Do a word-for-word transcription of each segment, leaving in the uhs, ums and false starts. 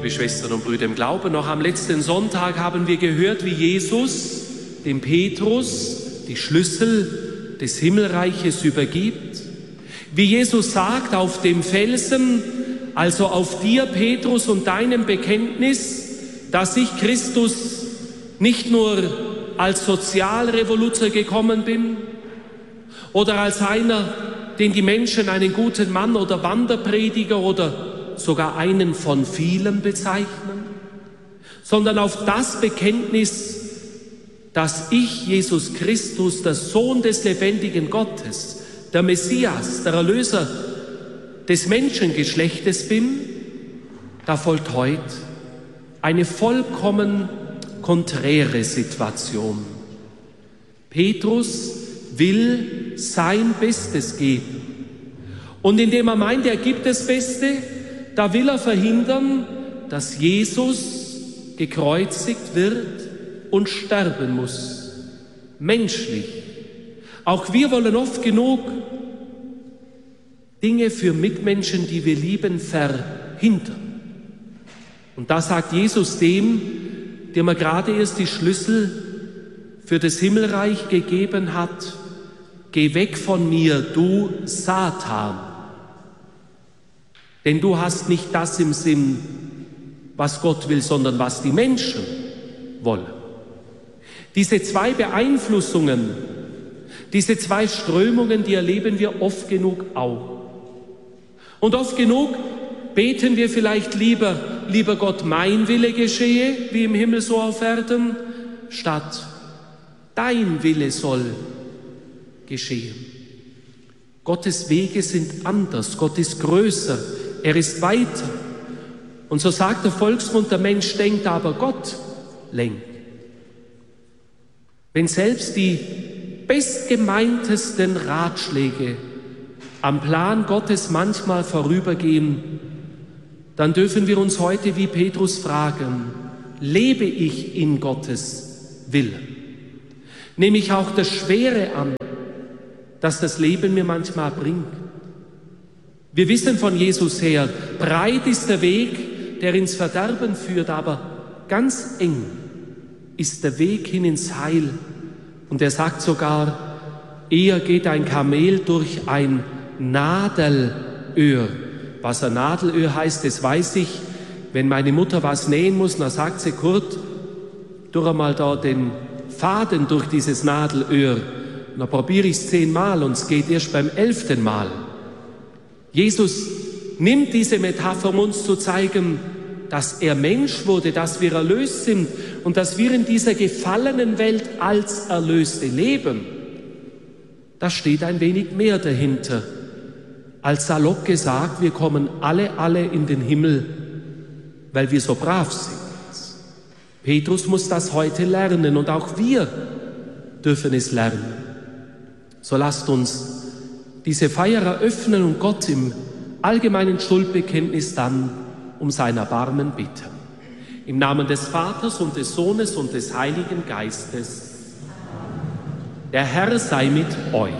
liebe Schwestern und Brüder im Glauben, noch am letzten Sonntag haben wir gehört, wie Jesus dem Petrus die Schlüssel des Himmelreiches übergibt. Wie Jesus sagt, auf dem Felsen, also auf dir, Petrus, und deinem Bekenntnis, dass ich Christus nicht nur als Sozialrevoluzer gekommen bin oder als einer, den die Menschen einen guten Mann oder Wanderprediger oder sogar einen von vielen bezeichnen, sondern auf das Bekenntnis, dass ich, Jesus Christus, der Sohn des lebendigen Gottes, der Messias, der Erlöser des Menschengeschlechtes bin, da folgt heute eine vollkommen konträre Situation. Petrus will sein Bestes geben. Und indem er meint, er gibt das Beste, da will er verhindern, dass Jesus gekreuzigt wird und sterben muss. Menschlich. Auch wir wollen oft genug Dinge für Mitmenschen, die wir lieben, verhindern. Und da sagt Jesus dem, dem er gerade erst die Schlüssel für das Himmelreich gegeben hat: Geh weg von mir, du Satan. Denn du hast nicht das im Sinn, was Gott will, sondern was die Menschen wollen. Diese zwei Beeinflussungen, diese zwei Strömungen, die erleben wir oft genug auch. Und oft genug beten wir vielleicht lieber, lieber Gott, mein Wille geschehe, wie im Himmel so auf Erden, statt dein Wille soll geschehen. Gottes Wege sind anders, Gott ist größer, er ist weiter. Und so sagt der Volksmund, der Mensch denkt, aber Gott lenkt. Wenn selbst die bestgemeintesten Ratschläge am Plan Gottes manchmal vorübergehen, dann dürfen wir uns heute wie Petrus fragen: Lebe ich in Gottes Willen? Nehme ich auch das Schwere an, das das Leben mir manchmal bringt? Wir wissen von Jesus her, breit ist der Weg, der ins Verderben führt, aber ganz eng ist der Weg hin ins Heil. Und er sagt sogar, eher geht ein Kamel durch ein Nadelöhr. Was ein Nadelöhr heißt, das weiß ich. Wenn meine Mutter was nähen muss, dann sagt sie, Kurt, tu einmal da den Faden durch dieses Nadelöhr. Dann probiere ich es zehnmal und es geht erst beim elften Mal. Jesus nimmt diese Metapher, um uns zu zeigen, dass er Mensch wurde, dass wir erlöst sind und dass wir in dieser gefallenen Welt als Erlöste leben. Da steht ein wenig mehr dahinter. Als salopp gesagt, wir kommen alle, alle in den Himmel, weil wir so brav sind. Petrus muss das heute lernen und auch wir dürfen es lernen. So lasst uns diese Feier eröffnen und Gott im allgemeinen Schuldbekenntnis dann um sein Erbarmen bitten. Im Namen des Vaters und des Sohnes und des Heiligen Geistes. Der Herr sei mit euch.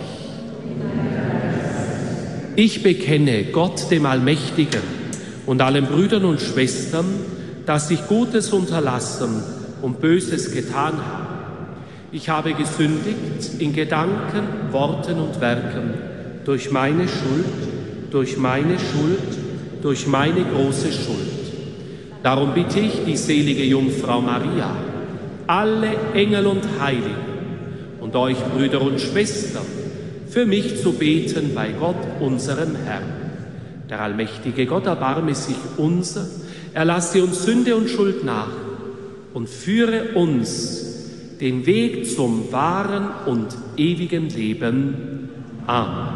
Ich bekenne Gott, dem Allmächtigen, und allen Brüdern und Schwestern, dass ich Gutes unterlassen und Böses getan habe. Ich habe gesündigt in Gedanken, Worten und Werken, durch meine Schuld, durch meine Schuld, durch meine große Schuld. Darum bitte ich die selige Jungfrau Maria, alle Engel und Heiligen und euch Brüder und Schwestern, für mich zu beten bei Gott, unserem Herrn. Der allmächtige Gott erbarme sich unser, erlasse uns Sünde und Schuld nach und führe uns den Weg zum wahren und ewigen Leben. Amen.